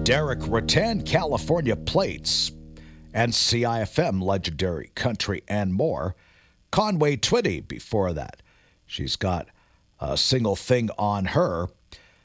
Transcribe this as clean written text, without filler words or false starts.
Derek Rattan, California Plates, and CIFM, Legendary Country, and more. Conway Twitty before that. She's got a single thing on her.